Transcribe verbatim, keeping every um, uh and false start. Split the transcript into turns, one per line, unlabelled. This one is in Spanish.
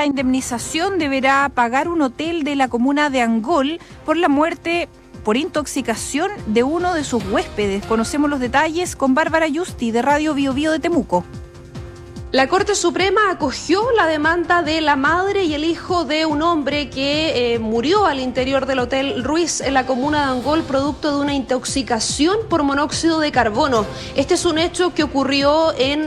la indemnización deberá pagar un hotel de la comuna de Angol por la muerte por intoxicación de uno de sus huéspedes. Conocemos los detalles con Bárbara Yusti de Radio Bio Bio de Temuco.
La Corte Suprema acogió la demanda de la madre y el hijo de un hombre que eh, murió al interior del Hotel Ruiz en la comuna de Angol producto de una intoxicación por monóxido de carbono. Este es un hecho que ocurrió en